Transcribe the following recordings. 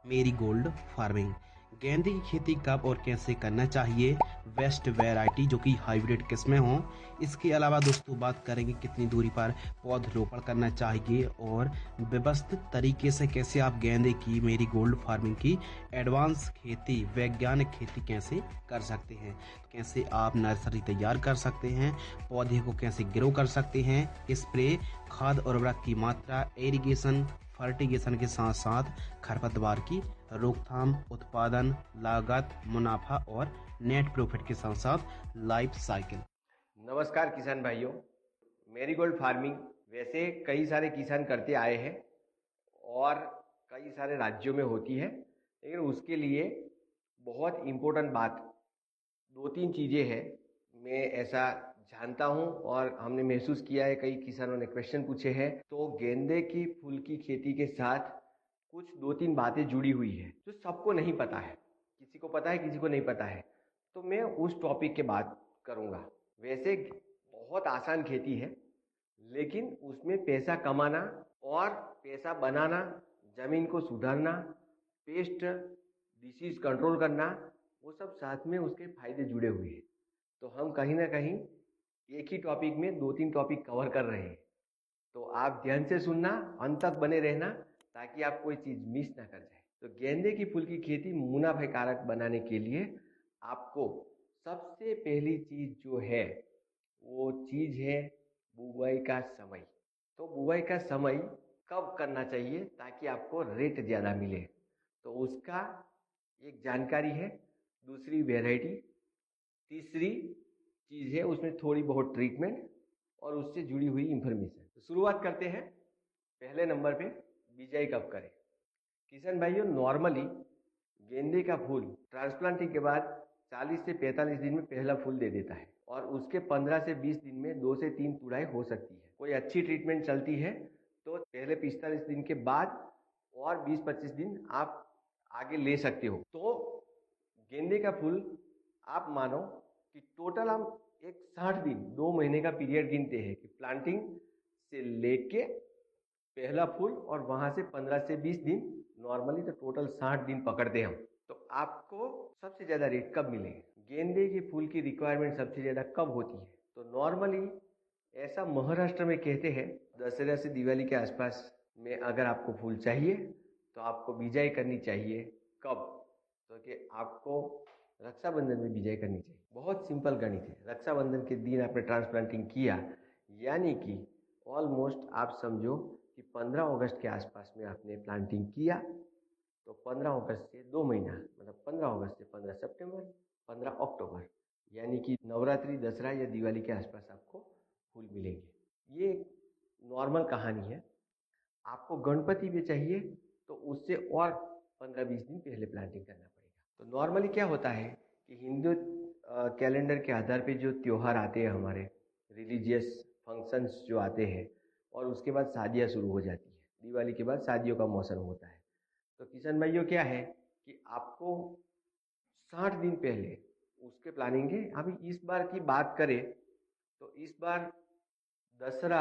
Marigold farming. गेंदे की खेती कब और कैसे करना चाहिए। बेस्ट वैरायटी जो कि हाइब्रिड किस्में हों। इसके अलावा दोस्तों बात करेंगे कितनी दूरी पर पौधरोपण करना चाहिए और व्यवस्थित तरीके से कैसे आप गेंदे की मेरीगोल्ड फार्मिंग की एडवांस खेती वैज्ञानिक खेती कैसे कर सकते हैं। कैसे आप नर्सरी तैयार कर सकते हैं, पौधे को कैसे ग्रो कर सकते हैं, स्प्रे, खाद और उर्वरक की मात्रा, इरिगेशन, फर्टिगेशन के साथ साथ खरपतवार की रोकथाम, उत्पादन, लागत, मुनाफा और नेट प्रॉफिट के साथ साथ लाइफ साइकिल। नमस्कार किसान भाइयों। मेरीगोल्ड फार्मिंग वैसे कई सारे किसान करते आए हैं और कई सारे राज्यों में होती है, लेकिन उसके लिए बहुत इम्पोर्टेंट बात दो तीन चीज़ें हैं। मैं ऐसा जानता हूं और हमने महसूस किया है, कई किसानों ने क्वेश्चन पूछे हैं। तो गेंदे की फूल की खेती के साथ कुछ दो तीन बातें जुड़ी हुई है जो सबको नहीं पता है। किसी को पता है, किसी को नहीं पता है। तो मैं उस टॉपिक के बात करूंगा। वैसे बहुत आसान खेती है, लेकिन उसमें पैसा कमाना और पैसा बनाना, जमीन को सुधारना, पेस्ट डिसीज कंट्रोल करना, वो सब साथ में उसके फायदे जुड़े हुए हैं। तो हम कहीं ना कहीं एक ही टॉपिक में दो तीन टॉपिक कवर कर रहे हैं। तो आप ध्यान से सुनना, अंत तक बने रहना, ताकि आप कोई चीज मिस ना कर जाए। तो गेंदे की फूल की खेती मुनाफे कारक बनाने के लिए आपको सबसे पहली चीज जो है वो चीज है बुवाई का समय। तो बुवाई का समय कब करना चाहिए ताकि आपको रेट ज्यादा मिले, तो उसका एक जानकारी है। दूसरी वैरायटी, तीसरी चीज है उसमें थोड़ी बहुत ट्रीटमेंट और उससे जुड़ी हुई इंफॉर्मेशन। तो शुरुआत करते हैं। पहले नंबर पे बिजाई कब करें। किसान भाइयों, नॉर्मली गेंदे का फूल ट्रांसप्लांटिंग के बाद 40 से 45 दिन में पहला फूल दे देता है और उसके 15 से 20 दिन में 2 से 3 तुड़ाई हो सकती है। कोई अच्छी ट्रीटमेंट चलती है तो पहले 45 दिन के बाद और 20-25 दिन आप आगे ले सकते हो। तो गेंदे का फूल आप मानो कि टोटल हम एक 60 दिन, 2 महीने का पीरियड गिनते हैं कि प्लांटिंग से लेके पहला फूल और वहां से 15 से 20 दिन, नॉर्मली तो टोटल 60 दिन पकड़ते हैं हम। तो आपको सबसे ज्यादा रेट कब मिलेगा, गेंदे के फूल की रिक्वायरमेंट सबसे ज्यादा कब होती है। तो नॉर्मली ऐसा महाराष्ट्र में कहते हैं, दशहरा से दिवाली के आसपास में अगर आपको फूल चाहिए तो आपको बिजाई करनी चाहिए। कब? तो कि आपको रक्षाबंधन में बिजाई करनी चाहिए। बहुत सिंपल गणित है। रक्षाबंधन के दिन आपने ट्रांसप्लांटिंग किया, यानी कि ऑलमोस्ट आप समझो कि 15 अगस्त के आसपास में आपने प्लांटिंग किया, तो 15 अगस्त से 2 महीना, मतलब 15 अगस्त से 15 सितंबर, 15 अक्टूबर, यानी कि नवरात्रि, दसरा या दिवाली के आसपास आपको फूल मिलेंगे। ये नॉर्मल कहानी है। आपको गणपति भी चाहिए तो उससे और 15-20 दिन पहले प्लांटिंग करना पड़ेगा। तो नॉर्मली क्या होता है कि हिंदू कैलेंडर के आधार पे जो त्योहार आते हैं, हमारे रिलीजियस फंक्शंस जो आते हैं, और उसके बाद शादियां शुरू हो जाती है। दिवाली के बाद शादियों का मौसम होता है। तो किशन भाइयों, क्या है कि आपको 60 दिन पहले उसके प्लानिंग है। अभी इस बार की बात करें तो इस बार दसरा,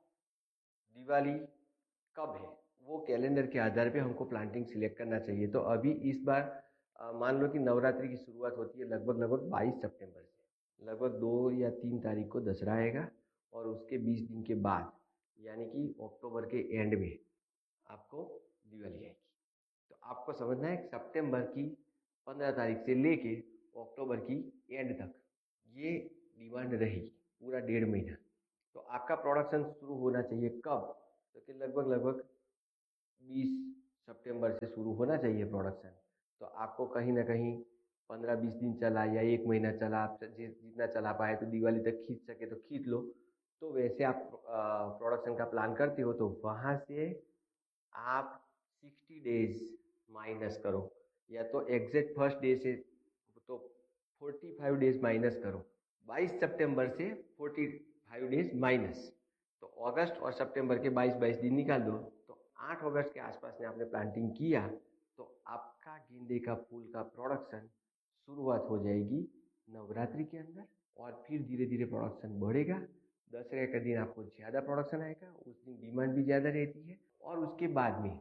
दिवाली कब है, वो कैलेंडर के आधार पे हमको प्लांटिंग सिलेक्ट करना चाहिए। तो अभी इस बार मान लो कि नवरात्रि की शुरुआत होती है लगभग लगभग 22 सितंबर से। लगभग 2 या 3 तारीख को दसरा आएगा और उसके 20 दिन के बाद, यानी कि अक्टूबर के एंड में आपको दिवाली आएगी। तो आपको समझना है सितंबर की 15 तारीख से लेके अक्टूबर की एंड तक ये डिमांड रहेगी, पूरा 1.5 महीना। तो आपका प्रोडक्शन शुरू होना चाहिए कब, तो कि लगभग लगभग 20 सितंबर से शुरू होना चाहिए प्रोडक्शन। तो आपको कहीं ना कहीं 15-20 दिन चला या 1 महीना चला, आप जितना चला पाए तो दिवाली तक खींच सके तो खींच लो। तो वैसे आप प्रोडक्शन का प्लान करते हो तो वहाँ से आप 60 डेज माइनस करो, या तो एग्जैक्ट फर्स्ट डे से तो 45 डेज माइनस करो। 22 सितंबर से 45 डेज माइनस, तो अगस्त और सितंबर के 22-22 दिन निकाल दो। तो 8 अगस्त के आसपास में आपने प्लांटिंग किया तो आपका गेंदे का फूल का प्रोडक्शन शुरुआत हो जाएगी नवरात्रि के अंदर, और फिर धीरे धीरे प्रोडक्शन बढ़ेगा। दसरे का दिन आपको ज़्यादा प्रोडक्शन आएगा, उस दिन डिमांड भी ज़्यादा रहती है। और उसके बाद में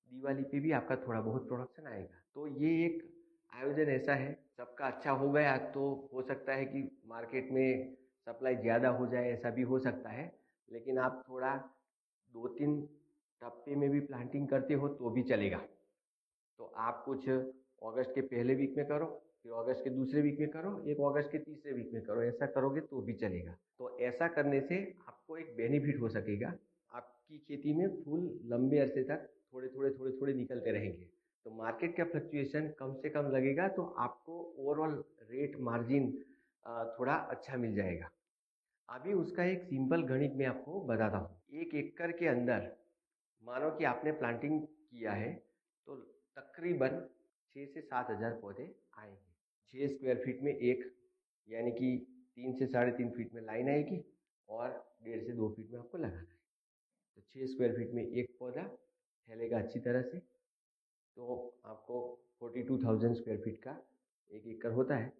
दिवाली पे भी आपका थोड़ा बहुत प्रोडक्शन आएगा। तो ये एक आयोजन ऐसा है, सबका अच्छा हो गया तो हो सकता है कि मार्केट में सप्लाई ज़्यादा हो जाए, ऐसा भी हो सकता है। लेकिन आप थोड़ा 2-3 टप्पे में भी प्लांटिंग करते हो तो भी चलेगा। तो आप कुछ अगस्त के पहले वीक में करो, फिर अगस्त के दूसरे वीक में करो, एक अगस्त के तीसरे वीक में करो, ऐसा करोगे तो भी चलेगा। तो ऐसा करने से आपको एक बेनिफिट हो सकेगा, आपकी खेती में फूल लंबे अरसे तक थोड़े थोड़े निकलते रहेंगे। तो मार्केट का फ्लक्चुएशन कम से कम लगेगा, तो आपको ओवरऑल रेट मार्जिन थोड़ा अच्छा मिल जाएगा। अभी उसका एक सिंपल गणित मैं आपको बताता हूँ। 1 एकड़ के अंदर मानो कि आपने प्लांटिंग किया है तो तकरीबन 6 से 7 हज़ार पौधे आएंगे। 6 स्क्वायर फीट में एक, यानी कि 3 से 3.5 फीट में लाइन आएगी और 1.5 से 2 फीट में आपको लगाना है। तो 6 स्क्वायर फीट में एक पौधा फैलेगा अच्छी तरह से। तो आपको 42,000 स्क्वायर फीट का 1 एकड़ होता है,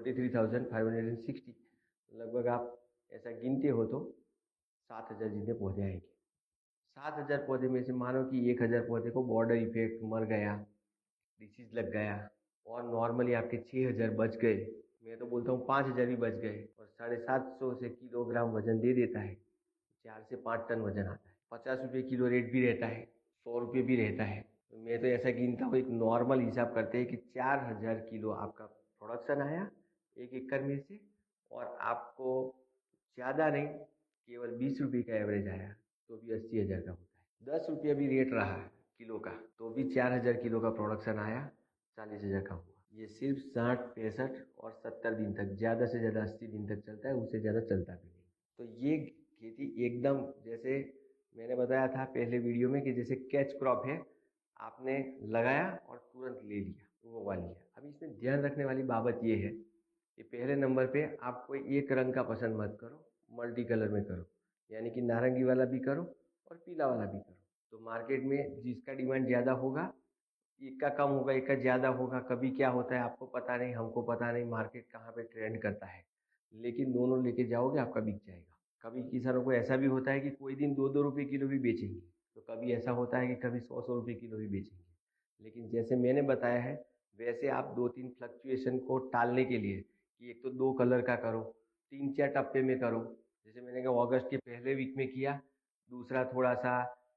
43,560। लगभग आप ऐसा गिनते हो तो 7 हज़ार जितने पौधे आएंगे। 7 हज़ार पौधे में से मानो कि 1 हज़ार पौधे को बॉर्डर इफेक्ट मर गया, डिसीज लग गया, और नॉर्मली आपके 6 हज़ार बच गए। मैं तो बोलता हूँ 5 हज़ार भी बच गए, और 750 से किलोग्राम वजन दे देता है, 4 से 5 टन वजन आता है। 50 रुपये किलो रेट भी रहता है, 100 रुपये भी रहता है। तो मैं तो ऐसा गिनता हूँ, एक नॉर्मल हिसाब करते हैं कि 4 हज़ार किलो आपका प्रोडक्शन आया 1 एकड़ में से, और आपको ज़्यादा नहीं, केवल 20 रुपये का एवरेज आया तो भी 80 हज़ार का होता है। 10 रुपया भी रेट रहा किलो का तो भी 4 हज़ार किलो का प्रोडक्शन आया, 40 हज़ार का हुआ। ये सिर्फ 60, 65 और 70 दिन तक, ज़्यादा से ज़्यादा 80 दिन तक चलता है, उससे ज़्यादा चलता भी नहीं। तो ये खेती एकदम, जैसे मैंने बताया था पहले वीडियो में, कि जैसे कैच क्रॉप है, आपने लगाया और तुरंत ले लिया, वो वाली है। अब इसमें ध्यान रखने वाली बाबत ये है कि पहले नंबर पे आप कोई एक रंग का पसंद मत करो, मल्टी कलर में करो, यानी कि नारंगी वाला भी करो और पीला वाला भी करो। तो मार्केट में जिसका डिमांड ज़्यादा होगा, एक का कम होगा, एक का ज़्यादा होगा। कभी क्या होता है आपको पता नहीं, हमको पता नहीं, मार्केट कहाँ पे ट्रेंड करता है, लेकिन दोनों लेके जाओगे आपका बिक जाएगा। कभी किसानों को ऐसा भी होता है कि कोई दिन 2-2 रुपये किलो भी बेचेंगे, तो कभी ऐसा होता है कि कभी 100-100 रुपये किलो भी बेचेंगे। लेकिन जैसे मैंने बताया है, वैसे आप 2-3 फ्लक्चुएशन को टालने के लिए, कि एक तो 2 कलर का करो, 3-4 टप्पे में करो। जैसे मैंने कहा अगस्त के पहले वीक में किया, दूसरा थोड़ा सा,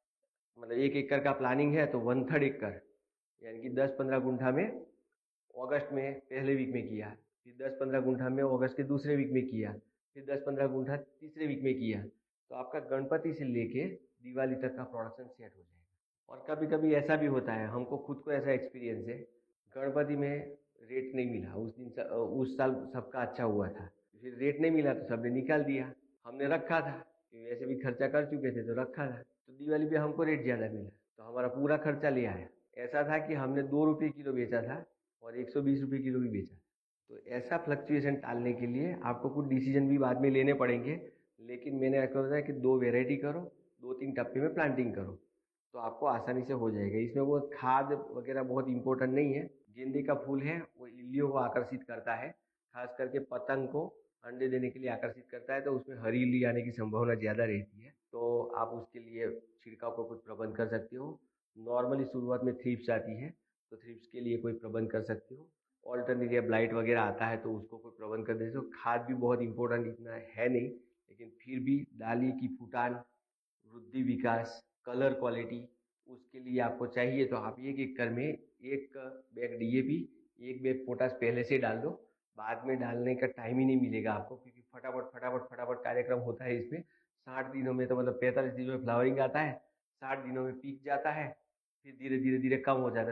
मतलब 1 एकड़ का प्लानिंग है तो 1/3 एकड़, यानी कि 10-15 गुंठा में अगस्त में पहले वीक में किया, फिर 10-15 गुंठा में अगस्त के दूसरे वीक में किया, फिर 10-15 गुंठा तीसरे वीक में किया। तो आपका गणपति से लेके दिवाली तक का प्रोडक्शन सेट हो जाएगा। और कभी कभी ऐसा भी होता है, हमको खुद को ऐसा एक्सपीरियंस है, गणपति में रेट नहीं मिला उस दिन, उस साल सबका अच्छा हुआ था, फिर रेट नहीं मिला तो सबने निकाल दिया। हमने रखा था कि वैसे भी खर्चा कर चुके थे तो रखा था, तो दिवाली पे हमको रेट ज़्यादा मिला तो हमारा पूरा खर्चा ले आया। ऐसा था कि हमने 2 रुपये किलो बेचा था और 120 रुपये किलो भी बेचा। तो ऐसा फ्लक्चुएशन टालने के लिए आपको कुछ डिसीजन भी बाद में लेने पड़ेंगे, लेकिन मैंने आपको बताया कि 2 वैरायटी करो, 2-3 टप्पे में प्लांटिंग करो, तो आपको आसानी से हो जाएगा। इसमें वो खाद वगैरह बहुत इंपॉर्टेंट नहीं है। गेंदे का फूल है वो इल्लियों को आकर्षित करता है, खास करके पतंग को अंडे देने के लिए आकर्षित करता है, तो उसमें हरी इल्ली आने की संभावना ज़्यादा रहती है। तो आप उसके लिए छिड़काव को कुछ प्रबंध कर सकते हो। नॉर्मली शुरुआत में थ्रिप्स आती है, तो थ्रिप्स के लिए कोई प्रबंध कर सकते हो। ऑल्टरनेटिव ब्लाइट वगैरह आता है तो उसको कोई प्रबंध कर देते हो। खाद भी बहुत इंपॉर्टेंट इतना है नहीं, लेकिन फिर भी डाली की फुटान, वृद्धि, विकास, कलर क्वालिटी, उसके लिए आपको चाहिए तो आप 1 एकड़ में 1 बैग डीएपी, 1 बैग पोटास पहले से डाल दो। बाद में डालने का टाइम ही नहीं मिलेगा आपको, क्योंकि फटाफट फटाफट फटाफट कार्यक्रम होता है इसमें। 60 दिनों में तो, मतलब 45 दिनों में फ्लावरिंग आता है, 60 दिनों में पीक जाता है, फिर धीरे धीरे धीरे कम हो जाता है।